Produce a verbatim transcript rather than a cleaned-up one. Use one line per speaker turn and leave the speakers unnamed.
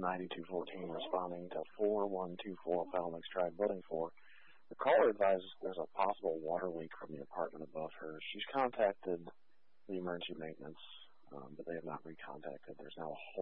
ninety-two fourteen responding to four one two four Foul Mix Drive, Building four. The caller advises there's a possible water leak from the apartment above her. She's contacted the emergency maintenance, um, but they have not recontacted. There's now a